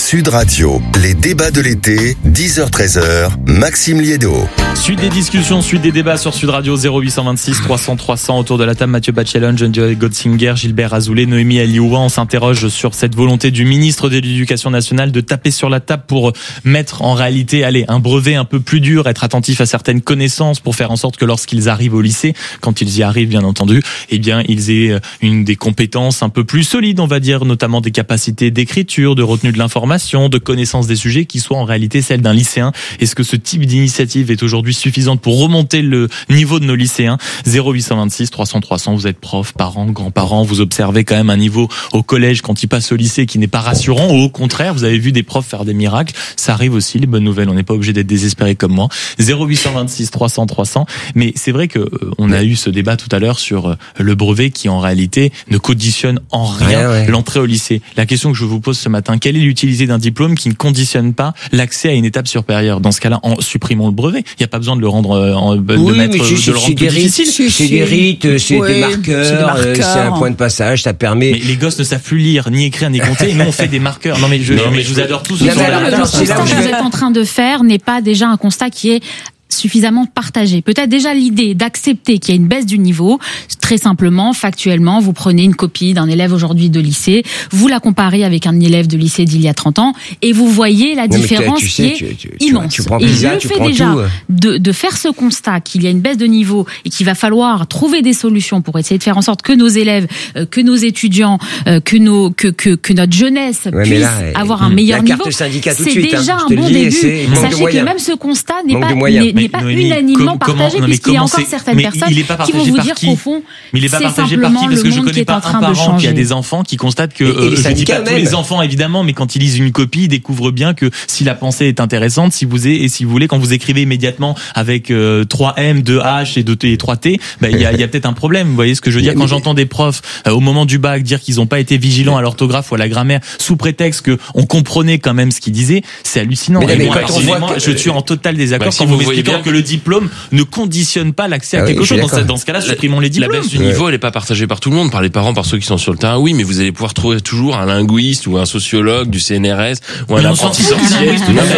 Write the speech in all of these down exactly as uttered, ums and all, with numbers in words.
Sud Radio, les débats de l'été, dix heures treize heures, Maxime Liédo. Suite des discussions, suite des débats sur Sud Radio, zéro huit cent vingt-six trois cents trois cents autour de la table. Mathieu Bachelon, Geneviève Gotzinger, Gilbert Azoulay, Noémie Alioua. On s'interroge sur cette volonté du ministre de l'Éducation nationale de taper sur la table pour mettre en réalité, allez, un brevet un peu plus dur, être attentif à certaines connaissances pour faire en sorte que lorsqu'ils arrivent au lycée, quand ils y arrivent bien entendu, eh bien ils aient une des compétences un peu plus solides, on va dire, notamment des capacités d'écriture, de retenue de l'information, de connaissance des sujets qui soient en réalité celles d'un lycéen. Est-ce que ce type d'initiative est aujourd'hui suffisante pour remonter le niveau de nos lycéens? Zéro huit cent vingt-six trois cents trois cents, vous êtes prof, parents, grands-parents, vous observez quand même un niveau au collège quand ils passent au lycée qui n'est pas rassurant, ou au contraire, vous avez vu des profs faire des miracles. Ça arrive aussi, les bonnes nouvelles, on n'est pas obligé d'être désespéré comme moi. Zéro huit cent vingt-six trois cents trois cents, mais c'est vrai que on a eu ce débat tout à l'heure sur le brevet qui en réalité ne conditionne en rien ouais, ouais. l'entrée au lycée. La question que je vous pose ce matin, quelle est l'utilité d'un diplôme qui ne conditionne pas l'accès à une étape supérieure? Dans ce cas-là, en supprimons le brevet. Il n'y a pas besoin de le rendre, en, de oui, mettre, c'est, de le rendre plus difficile. C'est, c'est des rites, c'est, ouais, des marqueurs, c'est des marqueurs, c'est un point de passage, ça permet. Mais les gosses ne savent plus lire, ni écrire, ni compter, et nous on fait des marqueurs. Non mais je, non, mais je vous adore tous. Le constat que vous êtes en train de faire n'est pas déjà un constat qui est suffisamment partagé. Peut-être déjà l'idée d'accepter qu'il y a une baisse du niveau, très simplement, factuellement, vous prenez une copie d'un élève aujourd'hui de lycée, vous la comparez avec un élève de lycée d'il y a trente ans, et vous voyez la non, différence tu, tu sais, qui est tu, tu, immense. Tu, tu prends Pisa, et le fait déjà tout. de, de faire ce constat qu'il y a une baisse de niveau et qu'il va falloir trouver des solutions pour essayer de faire en sorte que nos élèves, euh, que nos étudiants, euh, que, nos, que, que, que notre jeunesse ouais, puisse là, avoir un meilleur niveau, c'est suite, déjà hein, un bon dis, début. Sachez que même ce constat n'est pas, n'est, n'est pas Noémie, unanimement com- partagé, comment, puisqu'il y a encore certaines personnes qui vont vous dire qu'au fond, mais il est pas partagé par qui? Parce que je connais pas un parent qui a des enfants qui constate que, euh, je dis pas tous les enfants évidemment, mais quand ils lisent une copie, ils découvrent bien que si la pensée est intéressante, si vous et si vous voulez, quand vous écrivez immédiatement avec euh, trois M, deux H et deux T et trois T, ben il y a, il y a peut-être un problème. Vous voyez ce que je veux dire? Quand j'entends des profs euh, au moment du bac dire qu'ils n'ont pas été vigilants à l'orthographe ou à la grammaire sous prétexte que on comprenait quand même ce qu'ils disaient, c'est hallucinant. Mais, et mais moi, quand on voit que, je suis en total désaccord bah, si quand vous m'expliquez que le diplôme ne conditionne pas l'accès à ah quelque oui, chose. Dans ce, dans ce cas-là, supprimons les diplômes. La baisse du niveau, ouais. elle n'est pas partagée par tout le monde, par les parents, par ceux qui sont sur le terrain. Oui, mais vous allez pouvoir trouver toujours un linguiste ou un sociologue du C N R S ou un apprenti sorcier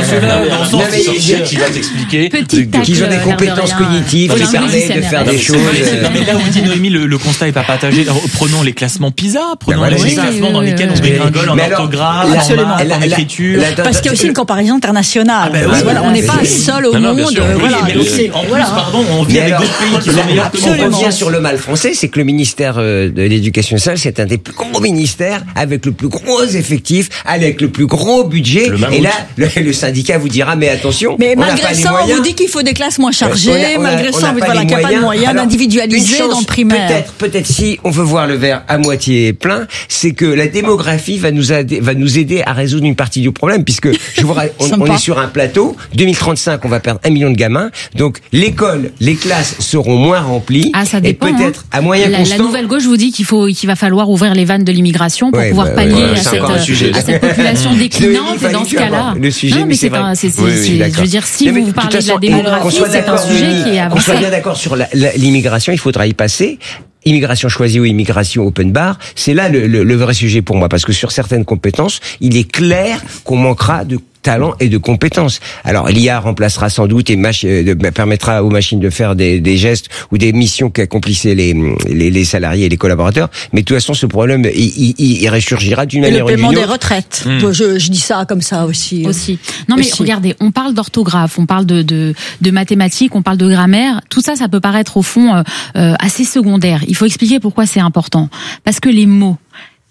qui va t'expliquer qu'ils ont des compétences cognitives qui permettent de faire des choses. Non mais là où dit Noémie, le, le constat est pas partagé. Prenons les classements PISA, prenons les oui, classements oui, dans lesquels on dégringole en orthographe, en maths, en écriture. Parce qu'il y a aussi une comparaison internationale. On n'est pas seul au monde. En plus, pardon, on vient avec d'autres pays qui sont meilleurs que nous. On revient sur le mal français, c'est que le ministère de l'Éducation nationale, c'est un des plus gros ministères, avec le plus gros effectif, avec le plus gros budget. Et là, le, le syndicat vous dira, mais attention, mais malgré ça, on vous dit qu'il faut des classes moins chargées, on a, on a, malgré on ça, on veut voilà, qu'il n'y a pas de moyens d'individualiser dans le primaire. Peut-être, peut-être si on veut voir le verre à moitié plein, c'est que la démographie va nous aider, va nous aider à résoudre une partie du problème, puisque je vous on, on est sur un plateau, deux mille trente-cinq, on va perdre un million de gamins, donc l'école, les classes seront moins remplies, ah, ça dépend, et peut-être hein. à moyen la, constant. La nouvelle gauche vous dit qu'il faut, qu'il va falloir ouvrir les vannes de l'immigration pour ouais, pouvoir bah, pallier ouais, à, cette, à cette population déclinante, et dans ce cas-là. Le sujet, non, mais c'est, c'est, un, c'est, c'est, oui, oui, je veux dire, si vous parlez de la démographie, c'est un sujet qui est avancé. On soit bien d'accord sur la, la, l'immigration, il faudra y passer. Immigration choisie ou immigration open bar, c'est là le, le, le vrai sujet pour moi, parce que sur certaines compétences, il est clair qu'on manquera de talent et de compétences. Alors l'I A remplacera sans doute et mach- euh, permettra aux machines de faire des, des gestes ou des missions qu'accomplissaient les, les, les salariés et les collaborateurs, mais de toute façon ce problème il, il, il ressurgira d'une manière ou d'une autre. Et le paiement des retraites, mmh. je, je dis ça comme ça aussi. Aussi. Non mais aussi. Regardez, on parle d'orthographe, on parle de, de, de mathématiques, on parle de grammaire, tout ça ça peut paraître au fond euh, assez secondaire. Il faut expliquer pourquoi c'est important. Parce que les mots,